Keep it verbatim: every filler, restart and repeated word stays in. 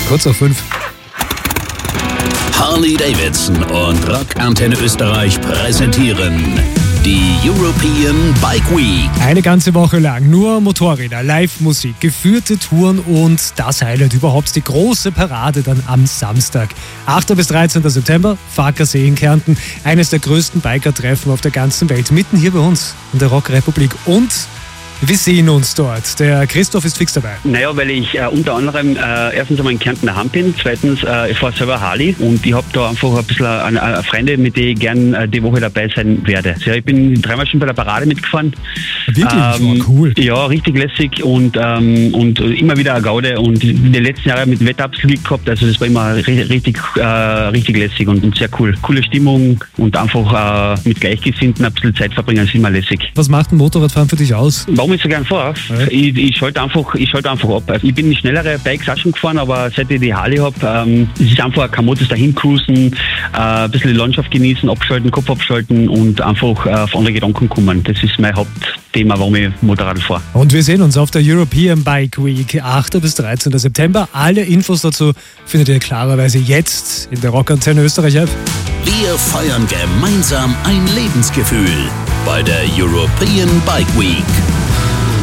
Kurz auf fünf. Harley-Davidson und Rock Antenne Österreich präsentieren die European Bike Week. Eine ganze Woche lang nur Motorräder, Live-Musik, geführte Touren und das Highlight überhaupt, die große Parade dann am Samstag. achter bis dreizehnten September, Farkasee in Kärnten, eines der größten Biker-Treffen auf der ganzen Welt, mitten hier bei uns in der Rockrepublik. Und wir sehen uns dort. Der Christoph ist fix dabei. Naja, weil ich äh, unter anderem äh, erstens einmal in Kärnten daheim bin, zweitens äh, ich fahre selber Harley und ich habe da einfach ein bisschen eine, eine Freunde, mit denen ich gern äh, die Woche dabei sein werde. Ja, ich bin dreimal schon bei der Parade mitgefahren. Wirklich? Ähm, oh, cool. Ja, richtig lässig und, ähm, und immer wieder eine Gaude und in den letzten Jahren mit Wetter absolut gehabt, also das war immer richtig, äh, richtig lässig und, und sehr cool. Coole Stimmung und einfach äh, mit Gleichgesinnten ein bisschen Zeit verbringen, ist immer lässig. Was macht ein Motorradfahren für dich aus? Warum ich so gern fahre? Ja. Ich, ich schalte einfach, ich schalte einfach ab. Ich bin die schnellere Bikes auch schon gefahren, aber seit ich die Harley habe, ähm, es ist einfach kein Motor, dahin cruisen, äh, ein bisschen die Landschaft genießen, abschalten, Kopf abschalten und einfach äh, auf andere Gedanken kommen. Das ist mein Hauptthema, warum ich Motorrad fahre. Und wir sehen uns auf der European Bike Week, achter bis dreizehnten September. Alle Infos dazu findet ihr klarerweise jetzt in der Rockantenne Österreich App. Wir feiern gemeinsam ein Lebensgefühl bei der European Bike Week.